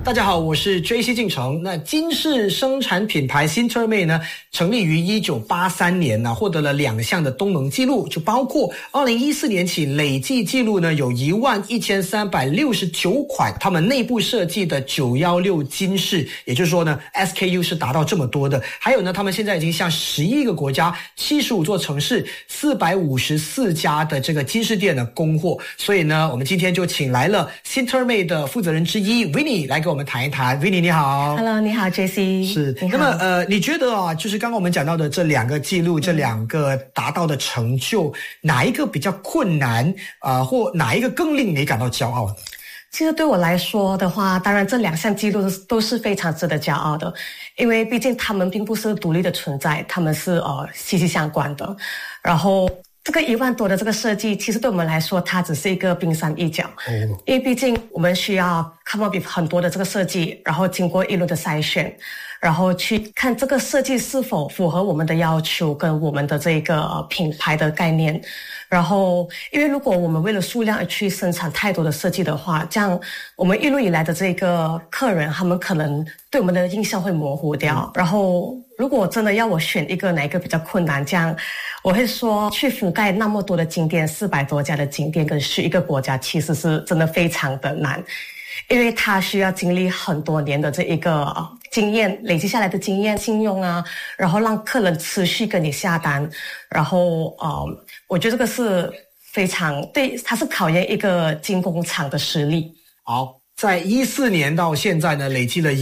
大家好，我是 JC 进城。那金饰生产品牌 Sintermate 呢，成立于1983年呢，获得了2项的东盟纪录，就包括2014年起累计纪录呢有11369款他们内部设计的916金饰，也就是说呢 SKU 是达到这么多的。还有呢，他们现在已经向11个国家、75座城市、454家的这个金饰店呢供货。所以呢，我们今天就请来了 Sintermate 的负责人之一 Winnie 来给我们谈一谈。 Winnie 你好。 Hello， 你好 JC。 是，那么你觉得啊，就是刚刚我们讲到的这2个记录，这2个达到的成就，哪一个比较困难或哪一个更令你感到骄傲呢？ 其实对我来说的话，当然这2项记录都是非常值得骄傲的，因为毕竟他们并不是独立的存在，他们是息息相关的。然后这个1万多的这个设计，其实对我们来说，它只是一个冰山一角。因为毕竟我们需要 come up with 很多的这个设计，然后经过一轮的筛选，然后去看这个设计是否符合我们的要求跟我们的这个品牌的概念。然后因为如果我们为了数量而去生产太多的设计的话，这样我们一路以来的这个客人，他们可能对我们的印象会模糊掉。然后如果真的要我选哪一个比较困难，这样我会说去覆盖那么多的景点，400多家的景点跟11个国家，其实是真的非常的难，因为它需要经历很多年的这一个经验，累积下来的经验、信用啊，然后让客人持续跟你下单。然后我觉得这个是非常对，它是考验一个精工厂的实力。 好，在14年到现在呢，累计了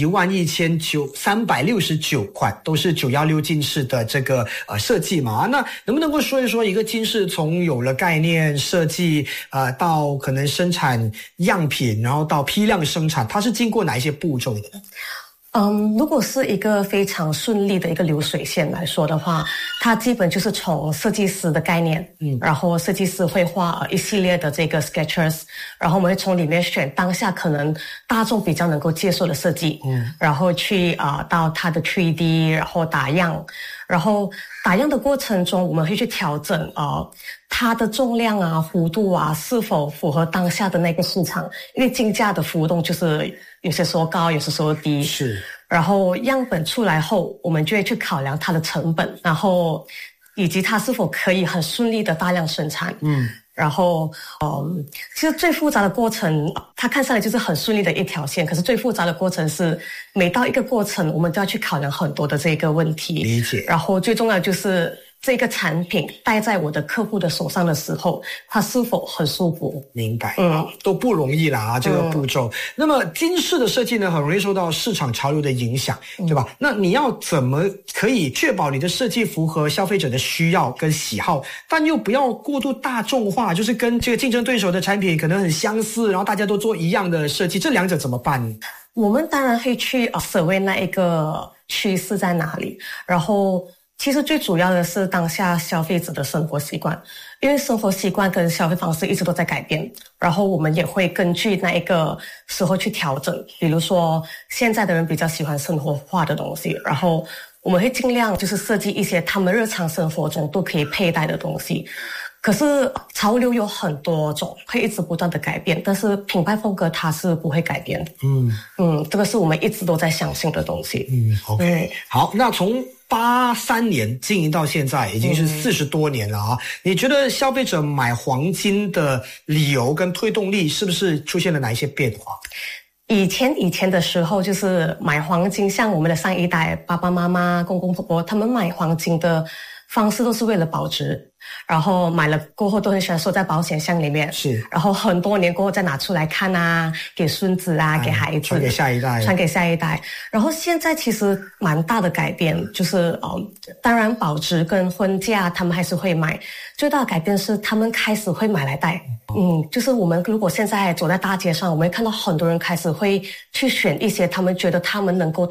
11369款，都是916金饰的这个设计嘛。那能不能够说一说，一个金饰从有了概念设计到可能生产样品，然后到批量生产，它是经过哪一些步骤的呢？ 如果是一个非常顺利的一个流水线来说的话，它基本就是从设计师的概念，然后设计师会画一系列的这个 sketches， 然后我们会从里面选当下可能大众比较能够接受的设计，然后去到它的 3D， 然后打样，然后打样的过程中我们会去调整它的重量啊、弧度啊是否符合当下的那个市场，因为金价的浮动就是有些时候高，有些时候低。 是。 然后样本出来后，我们就会去考量它的成本，然后以及它是否可以很顺利的大量生产。然后其实最复杂的过程，它看上来就是很顺利的一条线，可是最复杂的过程是每到一个过程，我们都要去考量很多的这个问题。 理解。 然后最重要的就是这个产品戴在我的客户的手上的时候，它是否很舒服？ 明白。都不容易啦这个步骤。那么金饰的设计呢，很容易受到市场潮流的影响，对吧？那你要怎么可以确保你的设计符合消费者的需要跟喜好，但又不要过度大众化，就是跟这个竞争对手的产品可能很相似，然后大家都做一样的设计，这2者怎么办呢？ 我们当然会去survey那一个趋势在哪里，然后其实最主要的是当下消费者的生活习惯，因为生活习惯跟消费方式一直都在改变，然后我们也会根据那一个时候去调整。比如说现在的人比较喜欢生活化的东西，然后我们会尽量就是设计一些他们日常生活中都可以佩戴的东西。可是潮流有很多种，会一直不断的改变，但是品牌风格它是不会改变的。这个是我们一直都在相信的东西。 OK。好，那从83年经营到现在已经是40多年了啊。你觉得消费者买黄金的理由跟推动力是不是出现了哪一些变化？ 以前的时候，就是买黄金，像我们的上一代爸爸妈妈、公公婆婆，他们买黄金的方式都是为了保值，然后买了过后都很喜欢收在保险箱里面， 是， 然后很多年过后再拿出来看啊，给孙子啊，给孩子， 传给下一代。 然后现在其实蛮大的改变，就是当然保值跟婚嫁他们还是会买，最大的改变是他们开始会买来戴。就是我们如果现在走在大街上，我们会看到很多人开始会去选一些他们觉得他们能够